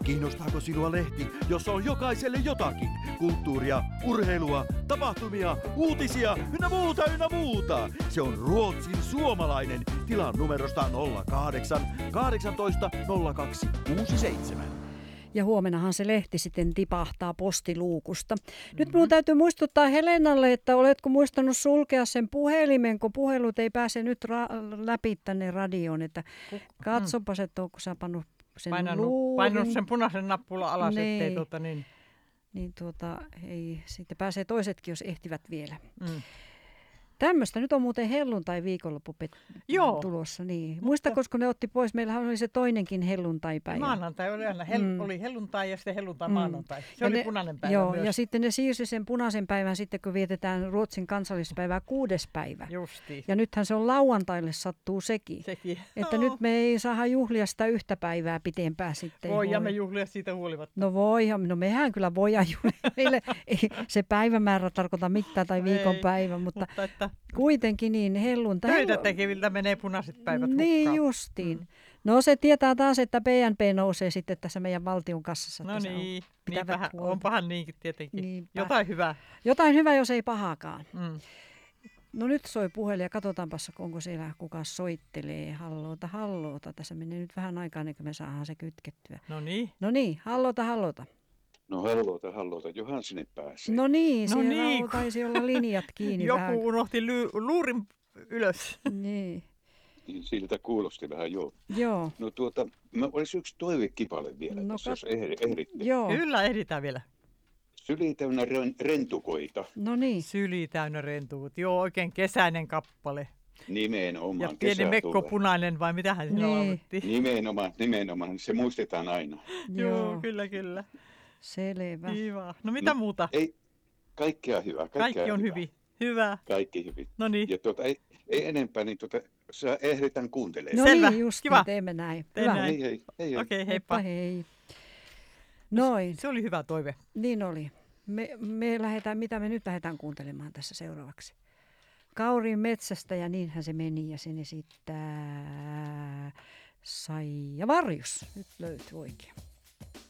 Kiinnostaako sinua lehti, jossa on jokaiselle jotakin? Kulttuuria, urheilua, tapahtumia, uutisia ynnä muuta. Se on Ruotsin suomalainen. Tilaa numerosta 08 18 02 67. Ja huomenahan se lehti sitten tipahtaa postiluukusta. Nyt minun täytyy muistuttaa Helenalle, että oletko muistanut sulkea sen puhelimen, kun puhelut ei pääse nyt läpi tänne radioon. Että katsopas, että onko sä pannut sen painanut sen punaisen nappula alas, niin. ettei Niin ei, sitten pääsee toisetkin, jos ehtivät vielä. Tämmöistä. Nyt on muuten helluntai-viikonloppu tulossa. Niin. Muista, koska ne otti pois. Meillähän oli se toinenkin helluntaipäivä. Maanantai oli aina. Oli helluntai ja sitten helluntai-maanantai. Se oli punainen päivä joo, myös. ja sitten ne siirsi sen punaisen päivän sitten, kun vietetään Ruotsin kansallispäivää 6. päivä. Justiin. Ja nythän se on lauantaille sattuu sekin. Että nyt me ei saada juhlia sitä yhtä päivää pitempään sitten. Voidaan me juhlia siitä huolimatta. No mehän kyllä voidaan juhlia. Meille ei se päivämäärä tarkoita mitään tai viikonpäivä, mutta että kuitenkin niin helluntai. Töitä tekeviltä menee punaiset päivät hukkaan. Niin justiin. No se tietää taas, että PNP nousee sitten tässä meidän valtion kassassa. No niin, onpahan niinkin tietenkin. Niinpä. Jotain hyvää. Jotain hyvää, jos ei pahaakaan. No nyt soi puhelin ja katsotaanpas, onko siellä kuka soittelee. Halloota. Tässä menee nyt vähän aikaa, ennen kuin me saadaan se kytkettyä. No niin, halloota. No halloota, johan sinne pääsee. No niin, siellä taisi olla linjat kiinni. Joku vähän. unohti luurin ylös. Niin. Siltä kuulosti vähän joo. No olisi yksi toivekipale vielä tässä, jos ehditte. Joo. Kyllä, ehditään vielä. Syli täynnä rentukoita. No niin. Syli täynnä rentukoita. Joo, oikein kesäinen kappale. Nimenomaan. Ja pieni mekko punainen, vai mitähän siinä laulettiin? Nimenomaan. Se muistetaan aina. Joo, kyllä. Selvä. Hyvä. No mitä muuta? Ei, kaikkea hyvää. Kaikki on hyvin. Hyvä. Kaikki hyvin. No niin. Ja ei enempää, niin ehditään kuuntelemaan. No selvä. Niin, just Kiva. Teemme näin. Hyvä. Hei. Okei, heippa. Hei. Noin. Se oli hyvä toive. Niin oli. Mitä me nyt lähdetään kuuntelemaan tässä seuraavaksi? Kaurin metsästä ja niinhän se meni ja sen esittää Saija Varjus. Nyt löytyy oikein.